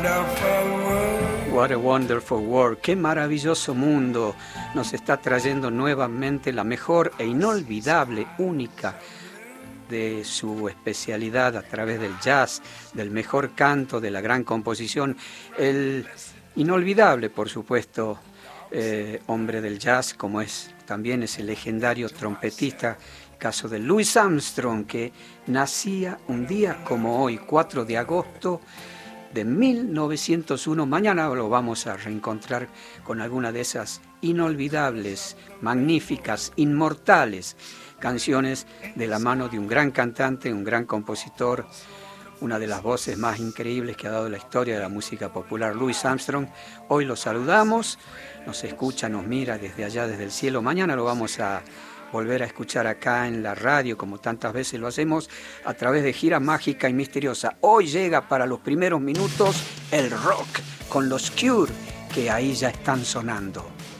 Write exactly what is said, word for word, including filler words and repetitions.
What a wonderful world, qué maravilloso mundo nos está trayendo nuevamente la mejor e inolvidable, única de su especialidad a través del jazz, del mejor canto, de la gran composición, el inolvidable, por supuesto, eh, hombre del jazz, como es también ese legendario trompetista, caso de Louis Armstrong, que nacía un día como hoy, cuatro de agosto de mil novecientos uno. Mañana lo vamos a reencontrar con alguna de esas inolvidables, magníficas, inmortales canciones de la mano de un gran cantante, un gran compositor, una de las voces más increíbles que ha dado la historia de la música popular, Louis Armstrong. Hoy lo saludamos, nos escucha, nos mira desde allá, desde el cielo. Mañana lo vamos a volver a escuchar acá en la radio, como tantas veces lo hacemos, a través de Gira Mágica y Misteriosa. Hoy llega para los primeros minutos el rock con los Cure, que ahí ya están sonando.